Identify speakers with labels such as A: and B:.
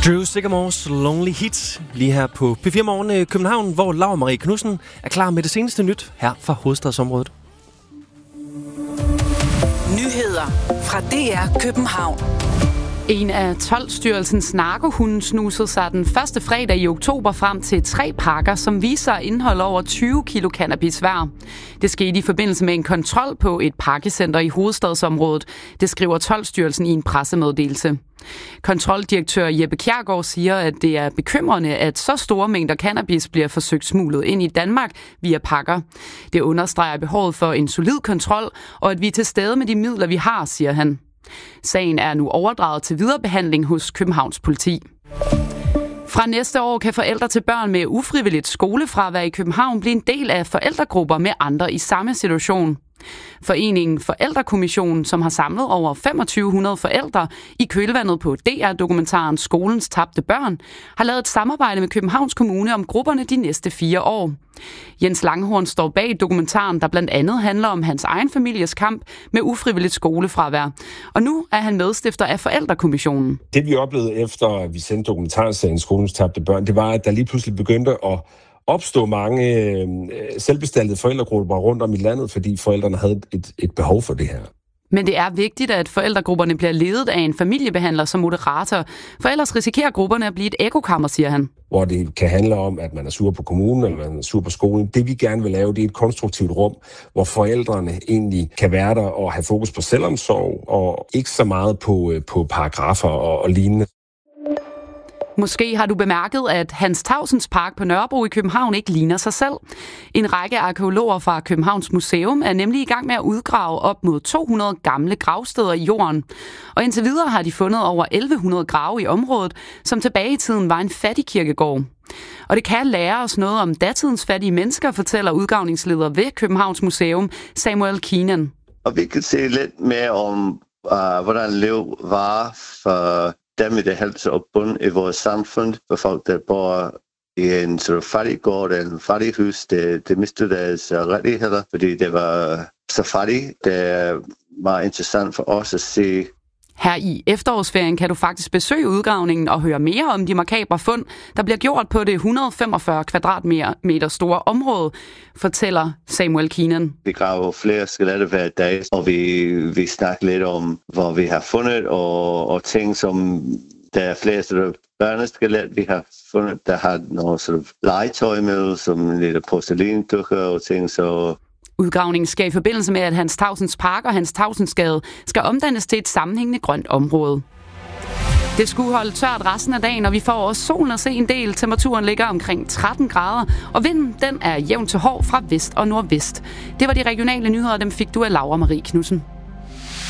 A: Drew Sigamores Lonely Hit lige her på P4 Morgen København, hvor Laura Marie Knudsen er klar med det seneste nyt her fra hovedstadsområdet.
B: Nyheder fra DR København.
C: En af toldstyrelsens narkohunde snusede sig den første fredag i oktober frem til 3 pakker, som viser at indeholde over 20 kilo cannabis hver. Det skete i forbindelse med en kontrol på et pakkecenter i hovedstadsområdet. Det skriver toldstyrelsen i en pressemeddelelse. Kontroldirektør Jeppe Kjærgaard siger, at det er bekymrende, at så store mængder cannabis bliver forsøgt smuglet ind i Danmark via pakker. Det understreger behovet for en solid kontrol, og at vi er til stede med de midler, vi har, siger han. Sagen er nu overdraget til viderebehandling hos Københavns politi. Fra næste år kan forældre til børn med ufrivilligt skolefravær i København blive en del af forældregrupper med andre i samme situation. Foreningen Forældrekommissionen, som har samlet over 2500 forældre i kølvandet på DR-dokumentaren Skolens tabte børn, har lavet et samarbejde med Københavns Kommune om grupperne de næste 4 år. Jens Langhorn står bag dokumentaren, der blandt andet handler om hans egen families kamp med ufrivilligt skolefravær. Og nu er han medstifter af Forældrekommissionen.
D: Det vi oplevede efter, at vi sendte dokumentarserien Skolens tabte børn, det var, at der lige pludselig begyndte at opstå mange selvbestaltede forældregrupper rundt om i landet, fordi forældrene havde et behov for det her.
C: Men det er vigtigt, at forældregrupperne bliver ledet af en familiebehandler som moderator, for ellers risikerer grupperne at blive et ekokammer, siger han.
D: Hvor det kan handle om, at man er sur på kommunen, eller man er sur på skolen. Det vi gerne vil lave, det er et konstruktivt rum, hvor forældrene egentlig kan være der og have fokus på selvomsorg, og ikke så meget på paragrafer og lignende.
C: Måske har du bemærket, at Hans Tausends Park på Nørrebro i København ikke ligner sig selv. En række arkæologer fra Københavns Museum er nemlig i gang med at udgrave op mod 200 gamle gravsteder i jorden. Og indtil videre har de fundet over 1100 grave i området, som tilbage i tiden var en fattigkirkegård. Og det kan lære os noget om datidens fattige mennesker, fortæller udgravningsleder ved Københavns Museum, Samuel Keenan.
E: Og vi kan se lidt mere om, hvordan liv var for dem i det helse og bund i vores samfund, for folk, der bor i en sort of fattiggård eller en fattighus, det mistede deres rettigheder, fordi det var så fattigt. Det er meget interessant for os at se.
C: Her i efterårsferien kan du faktisk besøge udgravningen og høre mere om de makabre fund, der bliver gjort på det 145 kvadratmeter store område, fortæller Samuel Keenan.
E: Vi graver flere skeletter hver dag, og vi snakker lidt om, hvor vi har fundet, og ting som der er flere sådan of børneskelet, vi har fundet, der har noget sådan of legetøj med, som lidt porcelænsdukker og ting, så.
C: Udgravningen skal i forbindelse med, at Hans Tausends Park og Hans Tausendsgade skal omdannes til et sammenhængende grønt område. Det skulle holde tørt resten af dagen, og vi får også solen at se en del. Temperaturen ligger omkring 13 grader, og vinden den er jævn til hård fra vest og nordvest. Det var de regionale nyheder, dem fik du af Laura Marie Knudsen.